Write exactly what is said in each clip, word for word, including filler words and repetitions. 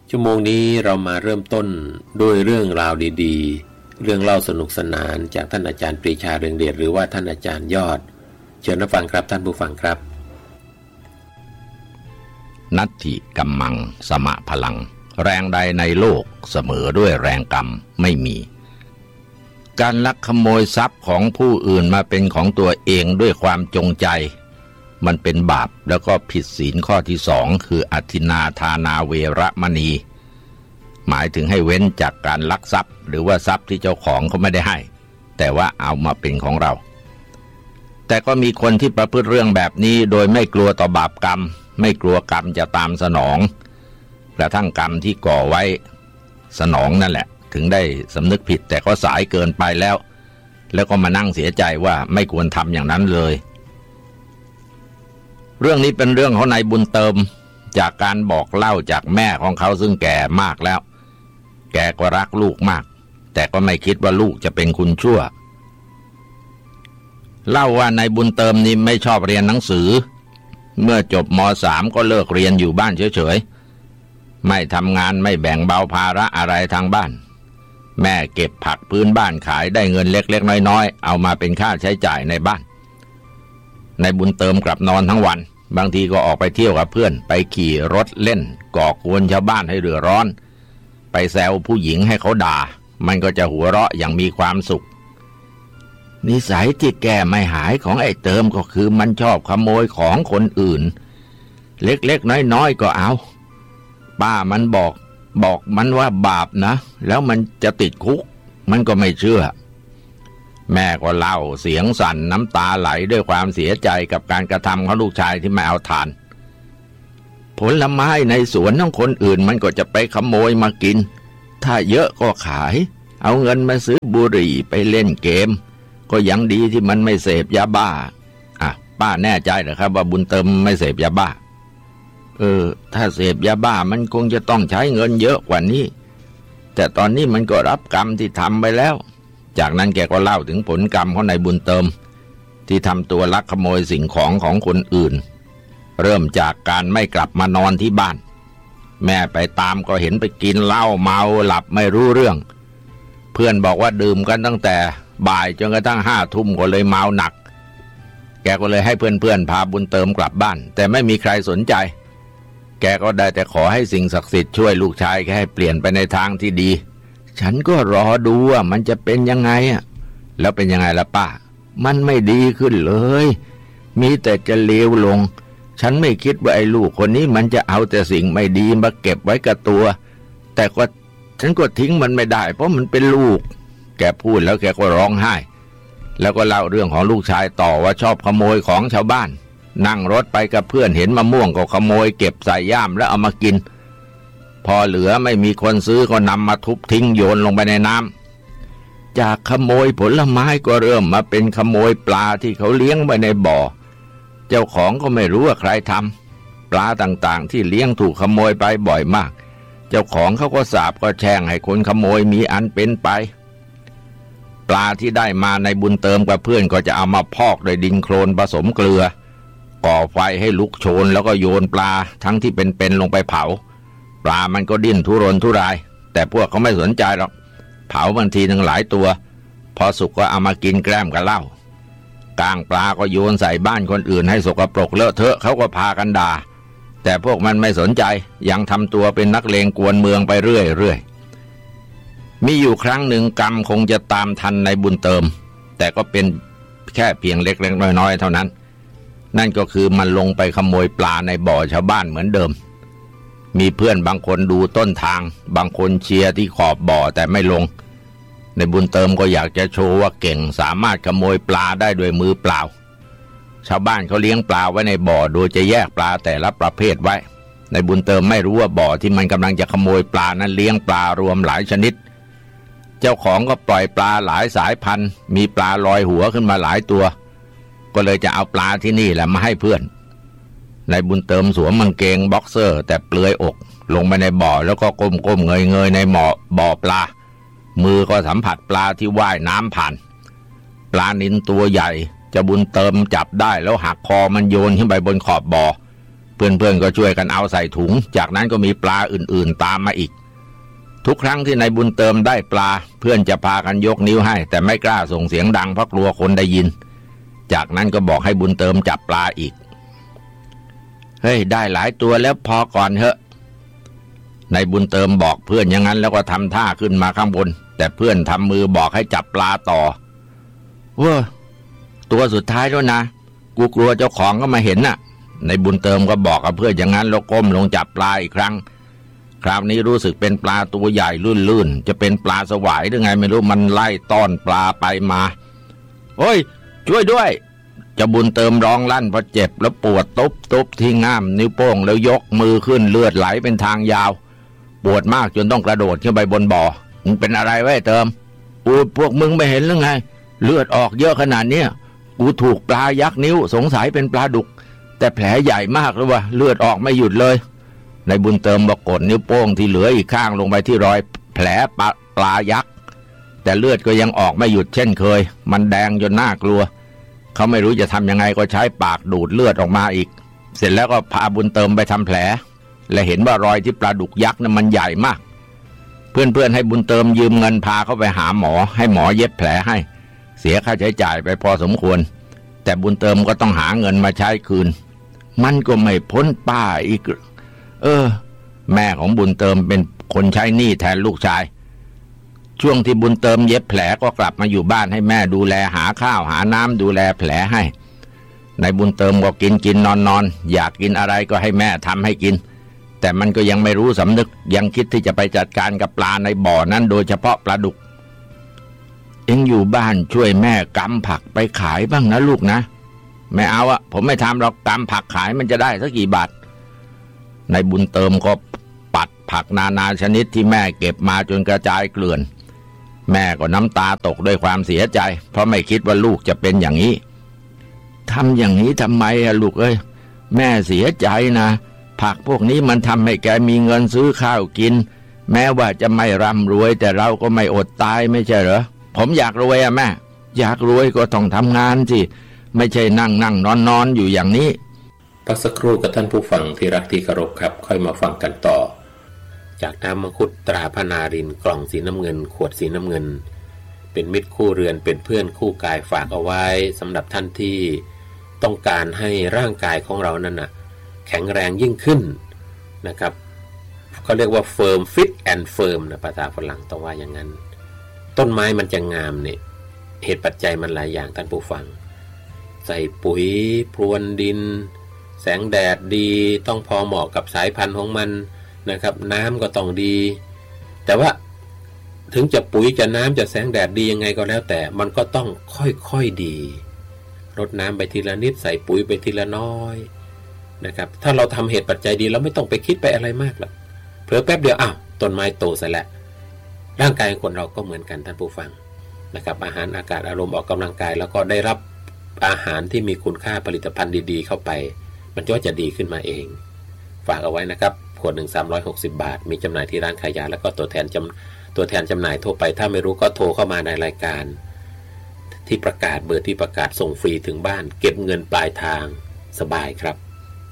ชั่วโมงนี้เรามาเริ่มต้นด้วยเรื่องราวดีๆเรื่องเล่าสนุกสนานจากท่านอาจารย์ปรีชาเรืองเดชหรือว่าท่านอาจารย์ยอดเชิญรับฟังครับท่านผู้ฟังครับนัตถิกัมมังสมะพลังแรงใดในโลกเสมอด้วยแรงกรรมไม่มีการลักขโมยทรัพย์ของผู้อื่นมาเป็นของตัวเองด้วยความจงใจมันเป็นบาปแล้วก็ผิดศีลข้อที่สองคืออทินนาทานาเวรมณีหมายถึงให้เว้นจากการลักทรัพย์หรือว่าทรัพย์ที่เจ้าของเขาไม่ได้ให้แต่ว่าเอามาเป็นของเราแต่ก็มีคนที่ประพฤติเรื่องแบบนี้โดยไม่กลัวต่อบาปกรรมไม่กลัวกรรมจะตามสนองกระทั่งกรรมที่ก่อไว้สนองนั่นแหละถึงได้สำนึกผิดแต่ก็สายเกินไปแล้วแล้วก็มานั่งเสียใจว่าไม่ควรทำอย่างนั้นเลยเรื่องนี้เป็นเรื่องของนายบุญเติมจากการบอกเล่าจากแม่ของเขาซึ่งแก่มากแล้วแกก็รักลูกมากแต่ก็ไม่คิดว่าลูกจะเป็นคนชั่วเล่าว่านายบุญเติมนี่ไม่ชอบเรียนหนังสือเมื่อจบม.สาม ก็เลิกเรียนอยู่บ้านเฉยๆไม่ทำงานไม่แบ่งเบาภาระอะไรทางบ้านแม่เก็บผักพื้นบ้านขายได้เงินเล็กๆน้อยๆเอามาเป็นค่าใช้จ่ายในบ้านนายบุญเติมกลับนอนทั้งวันบางทีก็ออกไปเที่ยวกับเพื่อนไปขี่รถเล่นก่อกวนชาวบ้านให้เดือดร้อนไปแซวผู้หญิงให้เขาด่ามันก็จะหัวเราะอย่างมีความสุขนิสัยที่แก้ไม่หายของไอ้เติมก็คือมันชอบขโมยของคนอื่นเล็กๆน้อยๆก็เอาป้ามันบอกบอกมันว่าบาปนะแล้วมันจะติดคุกมันก็ไม่เชื่อแม่ก็เล่าเสียงสั่นน้ำตาไหลด้วยความเสียใจกับการกระทำของลูกชายที่ไม่เอาทานผลไม้ในสวนของคนอื่นมันก็จะไปขโมยมากินถ้าเยอะก็ขายเอาเงินมาซื้อบุหรี่ไปเล่นเกมก็ยังดีที่มันไม่เสพยาบ้าอ่ะป้าแน่ใจเหรอครับว่าบุญเติมไม่เสพยาบ้าเออถ้าเสพยาบ้ามันคงจะต้องใช้เงินเยอะกว่านี้แต่ตอนนี้มันก็รับกรรมที่ทำไปแล้วจากนั้นแกก็เล่าถึงผลกรรมของนายบุญเติมที่ทำตัวลักขโมยสิ่งของของคนอื่นเริ่มจากการไม่กลับมานอนที่บ้านแม่ไปตามก็เห็นไปกินเหล้าเมาหลับไม่รู้เรื่องเพื่อนบอกว่าดื่มกันตั้งแต่บ่ายจนกระทั่งห้าทุ่มก็เลยเมาหนักแกก็เลยให้เพื่อนๆพาบุญเติมกลับบ้านแต่ไม่มีใครสนใจแกก็ได้แต่ขอให้สิ่งศักดิ์สิทธิ์ช่วยลูกชายแกให้เปลี่ยนไปในทางที่ดีฉันก็รอดูว่ามันจะเป็นยังไงอ่ะแล้วเป็นยังไงล่ะป้ามันไม่ดีขึ้นเลยมีแต่จะเลวลงฉันไม่คิดว่าไอ้ลูกคนนี้มันจะเอาแต่สิ่งไม่ดีมาเก็บไว้กับตัวแต่ก็ฉันก็ทิ้งมันไม่ได้เพราะมันเป็นลูกแกพูดแล้วแกก็ร้องไห้แล้วก็เล่าเรื่องของลูกชายต่อว่าชอบขโมยของชาวบ้านนั่งรถไปกับเพื่อนเห็นมะม่วงก็ขโมยเก็บใส่ย่ามแล้วเอามากินพอเหลือไม่มีคนซื้อก็นำมาทุบทิ้งโยนลงไปในน้ำจากขโมยผลไม้ก็เริ่มมาเป็นขโมยปลาที่เขาเลี้ยงไว้ในบ่อเจ้าของก็ไม่รู้ว่าใครทำปลาต่างๆที่เลี้ยงถูกขโมยไปบ่อยมากเจ้าของเขาก็สาปก็แช่งให้คนขโมยมีอันเป็นไปปลาที่ได้มาในบุญเติมกับเพื่อนก็จะเอามาพอกด้วยดินโคลนผสมเกลือก่อไฟให้ลุกโชนแล้วก็โยนปลาทั้งที่เป็นๆลงไปเผาปลามันก็ดิ้นทุรนทุรายแต่พวกเขาไม่สนใจหรอกเผาบางทีทั้งหลายตัวพอสุกก็เอามากินแกล้มกับเหล้ากางปลาก็โยนใส่บ้านคนอื่นให้สกปรกเลอะเทอะเขาก็พากันด่าแต่พวกมันไม่สนใจยังทำตัวเป็นนักเลงกวนเมืองไปเรื่อยๆมีอยู่ครั้งหนึ่งกรรมคงจะตามทันในบุญเติมแต่ก็เป็นแค่เพียงเล็กๆน้อยๆเท่านั้นนั่นก็คือมันลงไปขโมยปลาในบ่อชาวบ้านเหมือนเดิมมีเพื่อนบางคนดูต้นทางบางคนเชียร์ที่ขอบบ่อแต่ไม่ลงในบุญเติมก็อยากจะโชว์ว่าเก่งสามารถขโมยปลาได้ด้วยมือเปล่าชาวบ้านเขาเลี้ยงปลาไว้ในบ่อโดยจะแยกปลาแต่ละประเภทไว้ในบุญเติมไม่รู้ว่าบ่อที่มันกำลังจะขโมยปลานั้นเลี้ยงปลารวมหลายชนิดเจ้าของก็ปล่อยปลาหลายสายพันธุ์มีปลาลอยหัวขึ้นมาหลายตัวก็เลยจะเอาปลาที่นี่แหละมาให้เพื่อนในบุญเติมสวมกางเกงบ็อกเซอร์แต่เปลือยอกลงไปในบ่อแล้วก็ก้มๆเงยๆในหมอบ่อปลามือก็สัมผัสปลาที่ว่ายน้ำผ่านปลานิลตัวใหญ่จะบุญเติมจับได้แล้วหักคอมันโยนขึ้นไปบนขอบบ่อเพื่อนๆก็ช่วยกันเอาใส่ถุงจากนั้นก็มีปลาอื่นๆตามมาอีกทุกครั้งที่นายบุญเติมได้ปลาเพื่อนจะพากันยกนิ้วให้แต่ไม่กล้าส่งเสียงดังเพราะกลัวคนได้ยินจากนั้นก็บอกให้บุญเติมจับปลาอีกเฮ้ยได้หลายตัวแล้วพอก่อนเถอะนายบุญเติมบอกเพื่อนอย่างนั้นแล้วก็ทำท่าขึ้นมาข้างบนแต่เพื่อนทำมือบอกให้จับปลาต่อเว้อตัวสุดท้ายแล้วนะกูกลัวเจ้าของก็มาเห็นน่ะนายบุญเติมก็บอกกับเพื่อนอย่างนั้นแล้วก้มลงจับปลาอีกครั้งคราวนี้รู้สึกเป็นปลาตัวใหญ่ลื่นๆจะเป็นปลาสวายหรือไงไม่รู้มันไล่ต้อนปลาไปมาโอ้ยช่วยด้วยเจ้าบุญเติมร้องลั่นเพราะเจ็บแล้วปวดตุบตุบที่ง่ามนิ้วโป้งแล้วยกมือขึ้นเลือดไหลเป็นทางยาวปวดมากจนต้องกระโดดขึ้นไปบนบ่อมึงเป็นอะไรไว้เติมอูพวกมึงไม่เห็นหรือไงเลือดออกเยอะขนาดเนี้ยกูถูกปลายักนิ้วสงสัยเป็นปลาดุกแต่แผลใหญ่มากเลยว่ะเลือดออกไม่หยุดเลยนายบุญเติมบอกกดนิ้วโป้งที่เหลืออีกข้างลงไปที่รอยแผลปลาปลายักษ์แต่เลือดก็ยังออกไม่หยุดเช่นเคยมันแดงจนน่ากลัวเขาไม่รู้จะทำยังไงก็ใช้ปากดูดเลือดออกมาอีกเสร็จแล้วก็พาบุญเติมไปทำแผลและเห็นว่ารอยที่ปลาดุกยักษ์นั้นมันใหญ่มากเพื่อนๆให้บุญเติมยืมเงินพาเขาไปหาหมอให้หมอเย็บแผลให้เสียค่าใช้จ่ายไปพอสมควรแต่บุญเติมก็ต้องหาเงินมาใช้คืนมันก็ไม่พ้นป้าอีกเออแม่ของบุญเติมเป็นคนใช้หนี้แทนลูกชายช่วงที่บุญเติมเย็บแผลก็กลับมาอยู่บ้านให้แม่ดูแลหาข้าวหาน้ำดูแลแผลให้นายบุญเติมก็กินกินนอนนอนอยากกินอะไรก็ให้แม่ทำให้กินแต่มันก็ยังไม่รู้สำนึกยังคิดที่จะไปจัดการกับปลาในบ่อนั้นโดยเฉพาะปลาดุกเอ็งอยู่บ้านช่วยแม่กำผักไปขายบ้างนะลูกนะไม่เอาอะผมไม่ทำหรอกกำผักขายมันจะได้สักกี่บาทนายบุญเติมก็ปัดผักนานาชนิดที่แม่เก็บมาจนกระจายเกลื่อนแม่ก็น้ำตาตกด้วยความเสียใจเพราะไม่คิดว่าลูกจะเป็นอย่างนี้ทำอย่างนี้ทำไมอะลูกเอ้ยแม่เสียใจนะผักพวกนี้มันทำให้แกมีเงินซื้อข้าวกินแม้ว่าจะไม่ร่ำรวยแต่เราก็ไม่อดตายไม่ใช่เหรอผมอยากรวยอะแม่อยากรวยก็ต้องทำงานสิไม่ใช่นั่งนั่งนอนนอนอยู่อย่างนี้พักสักครู่กับท่านผู้ฟังที่รักที่เคารพครับค่อยมาฟังกันต่อจากน้ำมังคุดตราพนารินกล่องสีน้ำเงินขวดสีน้ำเงินเป็นมิตรคู่เรือนเป็นเพื่อนคู่กายฝากเอาไว้สำหรับท่านที่ต้องการให้ร่างกายของเรานั้นนะแข็งแรงยิ่งขึ้นนะครับเขาเรียกว่า firm fit and firm นะภาษาฝรั่งต้องว่าอย่างนั้นต้นไม้มันจะงามเนี่ยเหตุปัจจัยมันหลายอย่างท่านผู้ฟังใส่ปุ๋ยพรวนดินแสงแดดดีต้องพอเหมาะกับสายพันธุ์ของมันนะครับน้ำก็ต้องดีแต่ว่าถึงจะปุ๋ยจะน้ำจะแสงแดดดียังไงก็แล้วแต่มันก็ต้องค่อยๆดีรดน้ำไปทีละนิดใส่ปุ๋ยไปทีละน้อยนะครับถ้าเราทำเหตุปัจจัยดีเราไม่ต้องไปคิดไปอะไรมากหรอกเผลอแป๊บเดียวอ้าวต้นไม้โตซะแล้วร่างกายของคนเราก็เหมือนกันท่านผู้ฟังนะครับอาหารอากาศอารมณ์ออกกำลังกายแล้วก็ได้รับอาหารที่มีคุณค่าผลิตภัณฑ์ดีๆเข้าไปมันก็จะดีขึ้นมาเองฝากเอาไว้นะครับขวดหนึ่งสามร้อยหกสิบบาทมีจำหน่ายที่ร้านขายยาแล้วก็ตัวแทนจำตัวแทนจำหน่ายทั่วไปถ้าไม่รู้ก็โทรเข้ามาในรายการที่ประกาศเบอร์ที่ประกาศส่งฟรีถึงบ้านเก็บเงินปลายทางสบายครับ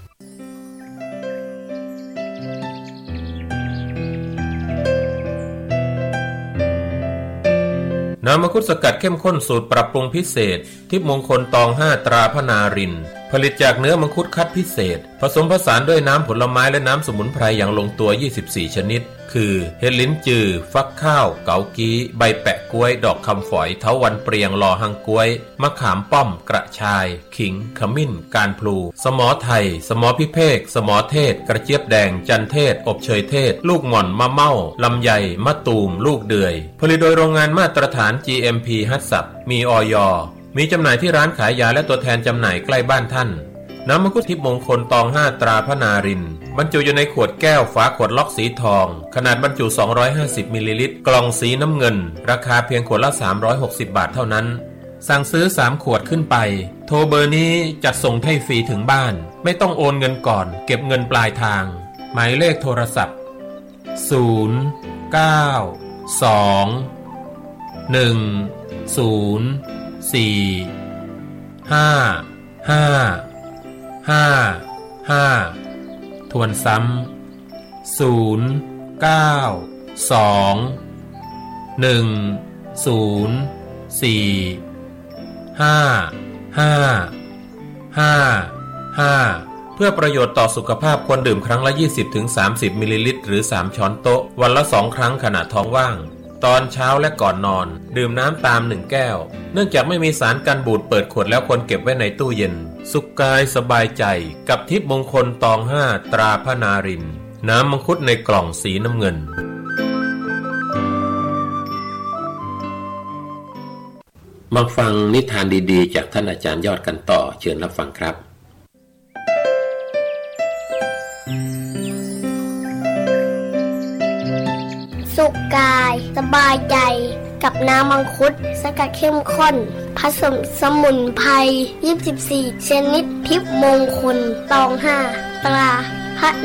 น้ำมังคุดสกัดเข้มข้นสูตรปรับปรุงพิเศษทิพย์มงคลตองห้าตราพนารินผลิตจากเนื้อมังคุดคัดพิเศษผสมผสานด้วยน้ำผลไม้และน้ำสมุนไพรอย่างลงตัวยี่สิบสี่ชนิดคือเห็ดลิ้นจือฟักข้าวเกากี้ใบแปะกล้วยดอกคำฝอยเถาวัลย์เปรียงลอหังกล้วยมะขามป้อมกระชายขิงขมิ้นการพลูสมอไทยสมอพิเภกสมอเทศกระเจี๊ยบแดงจันเทศอบเชยเทศลูกหม่อนมะเม่าลำไยมะตูมลูกเดือยผลิตโดยโรงงานมาตรฐาน จี เอ็ม พี ฮัตสับมีอย.มีจำหน่ายที่ร้านขายยาและตัวแทนจำหน่ายใกล้บ้านท่านน้ำมังคุดทิพย์มงคลตองห้าตราพนารินบรรจุอยู่ในขวดแก้วฝาขวดล็อกสีทองขนาดบรรจุสองร้อยห้าสิบมิลลิลิตรกล่องสีน้ำเงินราคาเพียงขวดละสามร้อยหกสิบบาทเท่านั้นสั่งซื้อสามขวดขึ้นไปโทรเบอร์นี้จัดส่งให้ฟรีถึงบ้านไม่ต้องโอนเงินก่อนเก็บเงินปลายทางหมายเลขโทรศัพท์ศูนย์ เก้า สอง หนึ่ง ศูนย์ สี่ ห้า ห้าห้า ห้าวนซ้ำศูนย์เก้าสองหนึ่งศูนย์สี่ห้าห้าห้าห้าเพื่อประโยชน์ต่อสุขภาพควรดื่มครั้งละ ยี่สิบถึงสามสิบ มิลลิลิตรหรือสามช้อนโต๊ะวันละสองครั้งขณะท้องว่างตอนเช้าและก่อนนอนดื่มน้ำตามหนึ่งแก้วเนื่องจากไม่มีสารกันบูดเปิดขวดแล้วควรเก็บไว้ในตู้เย็นสุขกายสบายใจกับทิพย์มงคลตองห้าตราพระนารินทร์น้ำมังคุดในกล่องสีน้ำเงินมาฟังนิทานดีๆจากท่านอาจารย์ยอดกันต่อเชิญรับฟังครับสุขกายสบายใจกับน้ำมังคุดสกัดเข้มข้นผสมสมุนไพรยี่สิบสี่ชนิดทิพย์มงคลตองห้าตราพระ